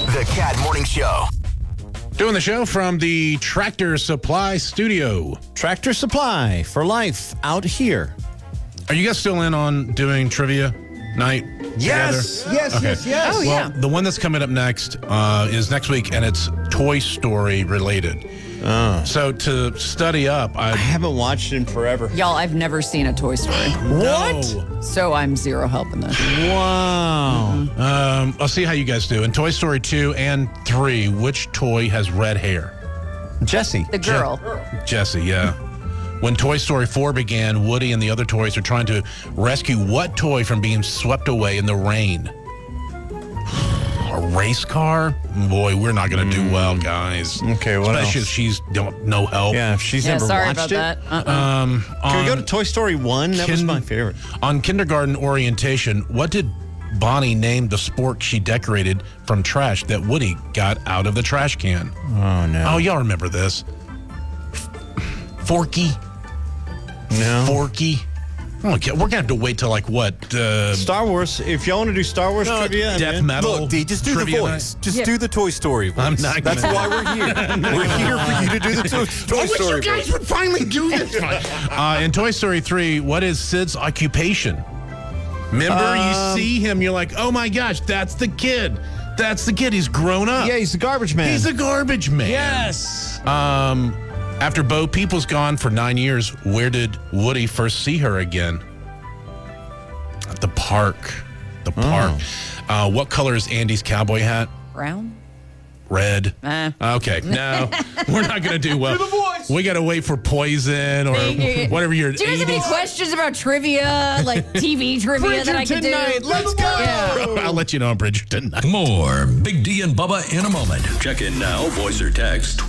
The Cat Morning Show. Doing the show from the Tractor Supply studio. Tractor Supply for life out here. Are you guys still in on doing trivia night Yes, together? yes, Okay. yes, yes. Oh, yeah. Well, the one that's coming up next is next week, and it's Toy Story related. So to study up, I haven't watched it in forever. Y'all, I've never seen a Toy Story, What? so I'm zero help in this. Wow. I'll see how you guys do. In Toy Story 2 and 3, which toy has red hair? Jesse. The girl. Jessie, yeah. When Toy Story 4 began, Woody and the other toys are trying to rescue what toy from being swept away in the rain? A race car? Boy, we're not going to do well, guys. Okay, what Especially else? if she's no help. Yeah, if she's Yeah, never sorry watched about it. that. Can we go to Toy Story 1? That was my favorite. On kindergarten orientation, what did Bonnie name the spork she decorated from trash that Woody got out of the trash can? Oh, no. Oh, y'all remember this. Forky? No. Forky? Okay, we're going to have to wait till like what? Star Wars. If y'all want to do Star Wars trivia, Death Metal. Look, D, just do the trivia voice. night? Just do the Toy Story voice. I'm not That's gonna- why we're here. We're here for you to do the Toy Story voice. would finally do this. In Toy Story 3, what is Sid's occupation? Remember, you see him, you're like, oh my gosh, that's the kid. That's the kid. He's grown up. Yeah, he's the garbage man. He's a garbage man. Yes. After Bo Peeple's gone for 9 years, where did Woody first see her again? At the park. The park. What color is Andy's cowboy hat? Brown? Red. Eh. Okay, no, we're not going to do well. Do the voice. We got to wait for Poison or whatever your Do you guys have any 80s. questions about trivia, like TV trivia that I can do? Night, let's go. Yeah. I'll let you know on Bridgerton. More Big D and Bubba in a moment. Check in now. Voice or text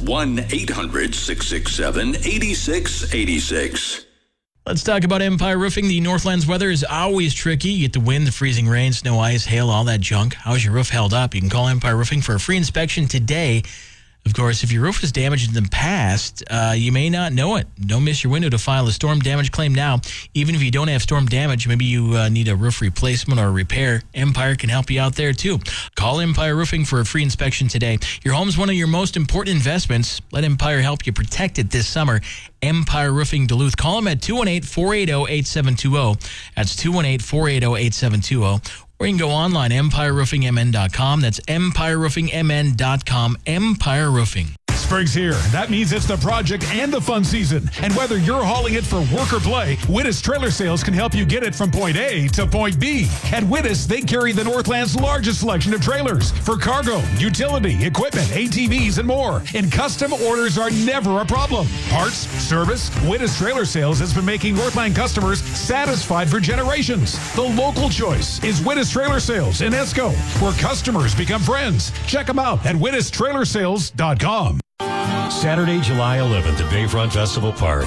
1-800-667-8686. Let's talk about Empire Roofing. The Northlands weather is always tricky. You get the wind, the freezing rain, snow, ice, hail, all that junk. How's your roof held up? You can call Empire Roofing for a free inspection today. Of course, if your roof was damaged in the past, you may not know it. Don't miss your window to file a storm damage claim now. Even if you don't have storm damage, maybe you need a roof replacement or a repair, Empire can help you out there too. Call Empire Roofing for a free inspection today. Your home's one of your most important investments. Let Empire help you protect it this summer. Empire Roofing Duluth. Call them at 218-480-8720. That's 218-480-8720. Or you can go online, EmpireRoofingMN.com. That's EmpireRoofingMN.com. Empire Roofing. Spring's here. That means it's the project and the fun season. And whether you're hauling it for work or play, Wittis Trailer Sales can help you get it from point A to point B. At Wittis, they carry the Northland's largest selection of trailers for cargo, utility, equipment, ATVs, and more. And custom orders are never a problem. Parts, service, Wittis Trailer Sales has been making Northland customers satisfied for generations. The local choice is Wittis Trailer Sales in Esco, where customers become friends. Check them out at WittisTrailerSales.com. Saturday, July 11th at Bayfront Festival Park.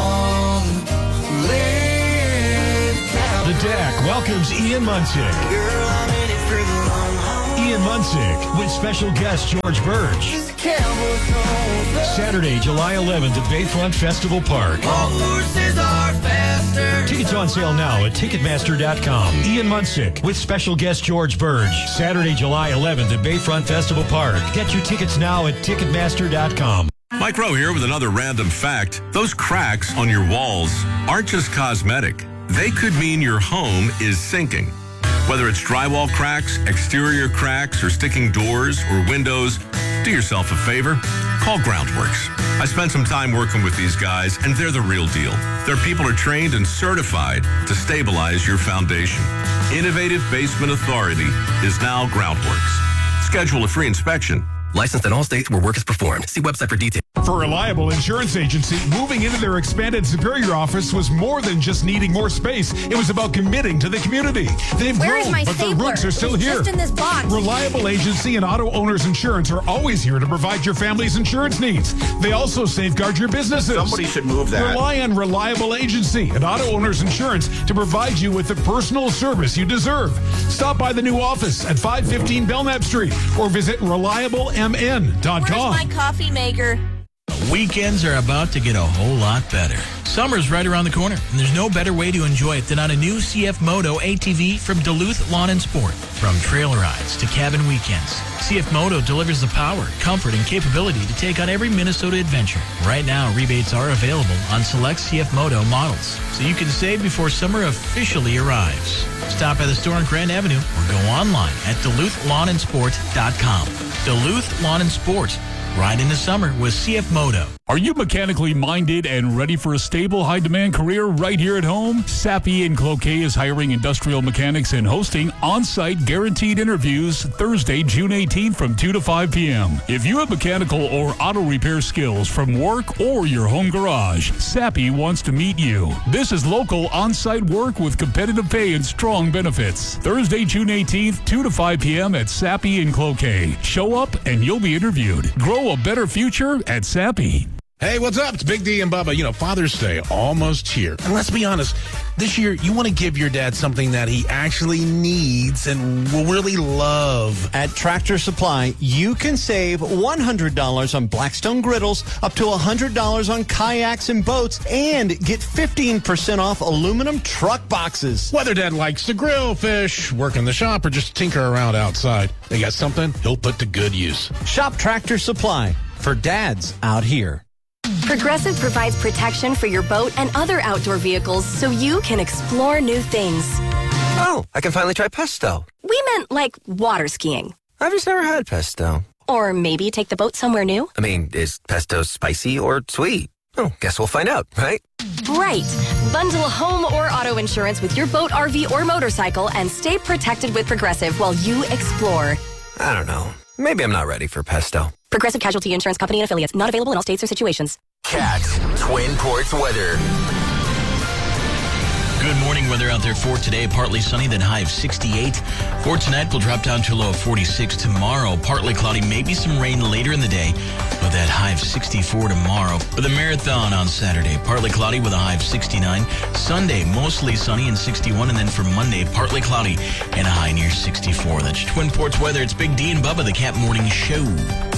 The Deck welcomes Ian Munsick. Ian Munsick with special guest George Burge. Saturday, July 11th at Bayfront Festival Park. Tickets on sale now at Ticketmaster.com. Ian Munsick with special guest George Burge. Saturday, July 11th at Bayfront Festival Park. Get your tickets now at Ticketmaster.com. Mike Rowe here with another random fact. Those cracks on your walls aren't just cosmetic. They could mean your home is sinking. Whether it's drywall cracks, exterior cracks, or sticking doors or windows, do yourself a favor. Call Groundworks. I spent some time working with these guys, and they're the real deal. Their people are trained and certified to stabilize your foundation. Innovative Basement Authority is now Groundworks. Schedule a free inspection. Licensed in all states where work is performed. See website for details. For Reliable Insurance Agency, moving into their expanded Superior office was more than just needing more space. It was about committing to the community. They've Where is grown, my but their stapler? roots are still It's here. just in this box. Reliable Agency and Auto Owners Insurance are always here to provide your family's insurance needs. They also safeguard your businesses. Somebody should move that. Rely on Reliable Agency and Auto Owners Insurance to provide you with the personal service you deserve. Stop by the new office at 515 Belknap Street or visit ReliableMN.com. Where's my coffee maker? Weekends are about to get a whole lot better. Summer's right around the corner, and there's no better way to enjoy it than on a new CF Moto ATV from Duluth Lawn and Sport. From trail rides to cabin weekends, CF Moto delivers the power, comfort, and capability to take on every Minnesota adventure. Right now, rebates are available on select CF Moto models, so you can save before summer officially arrives. Stop by the store on Grand Avenue or go online at DuluthLawnandSport.com. Duluth Lawn and Sport. Ride into summer with CF Moto. Are you mechanically minded and ready for a stable, high-demand career right here at home? Sappi and Cloquet is hiring industrial mechanics and hosting on-site guaranteed interviews Thursday, June 18th from 2 to 5 p.m. If you have mechanical or auto repair skills from work or your home garage, Sappi wants to meet you. This is local on-site work with competitive pay and strong benefits. Thursday, June 18th, 2 to 5 p.m. at Sappi and Cloquet. Show up and you'll be interviewed. Grow a better future at Sappi. Hey, what's up? It's Big D and Bubba. You know, Father's Day almost here. And let's be honest, this year you want to give your dad something that he actually needs and will really love. At Tractor Supply, you can save $100 on Blackstone griddles, up to $100 on kayaks and boats, and get 15% off aluminum truck boxes. Whether dad likes to grill, fish, work in the shop, or just tinker around outside, they got something he'll put to good use. Shop Tractor Supply for dads out here. Progressive provides protection for your boat and other outdoor vehicles so you can explore new things. Oh, I can finally try pesto. We meant like water skiing. I've just never had pesto. Or maybe take the boat somewhere new. I mean, is pesto spicy or sweet? Oh, guess we'll find out, right? Right. Bundle home or auto insurance with your boat, RV, or motorcycle and stay protected with Progressive while you explore. I don't know. Maybe I'm not ready for pesto. Progressive Casualty Insurance Company and Affiliates. Not available in all states or situations. Cats Twin Ports weather. Good morning weather out there for today. Partly sunny, then high of 68. For tonight, we'll drop down to a low of 46. Tomorrow, partly cloudy, maybe some rain later in the day, with that high of 64 tomorrow. For the marathon on Saturday, partly cloudy with a high of 69. Sunday, mostly sunny and 61. And then for Monday, partly cloudy and a high near 64. That's Twin Ports weather. It's Big D and Bubba, the Cat Morning Show.